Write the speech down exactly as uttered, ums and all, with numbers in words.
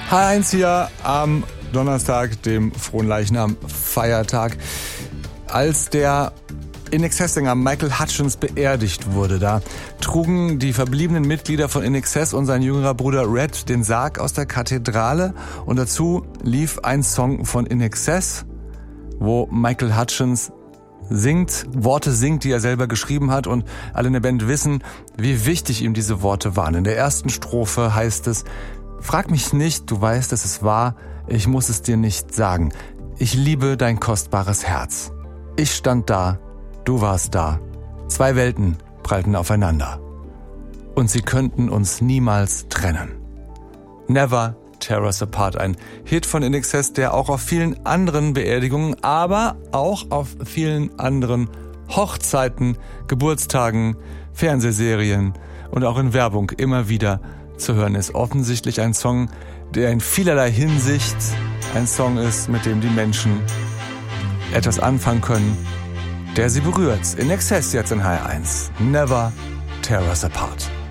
H eins hier am Donnerstag, dem Fronleichnam Feiertag. Als der In Excess-Sänger Michael Hutchence beerdigt wurde, da trugen die verbliebenen Mitglieder von In Excess und sein jüngerer Bruder Red den Sarg aus der Kathedrale und dazu lief ein Song von In Excess, wo Michael Hutchence singt, Worte singt, die er selber geschrieben hat, und alle in der Band wissen, wie wichtig ihm diese Worte waren. In der ersten Strophe heißt es: Frag mich nicht, du weißt, dass es wahr, ich muss es dir nicht sagen. Ich liebe dein kostbares Herz. Ich stand da, du warst da. Zwei Welten prallten aufeinander. Und sie könnten uns niemals trennen. Never Tear Us Apart, ein Hit von In Excess, der auch auf vielen anderen Beerdigungen, aber auch auf vielen anderen Hochzeiten, Geburtstagen, Fernsehserien und auch in Werbung immer wieder zu hören ist. Offensichtlich ein Song, der in vielerlei Hinsicht ein Song ist, mit dem die Menschen etwas anfangen können, der sie berührt. In Excess jetzt in H eins. Never Tear Us Apart.